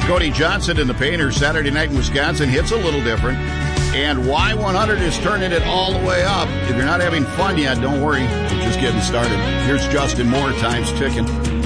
Cody Johnson and the Painters, Saturday night in Wisconsin hits a little different. And Y100 is turning it all the way up. If you're not having fun yet, don't worry. We're just getting started. Here's Justin Moore, time's ticking.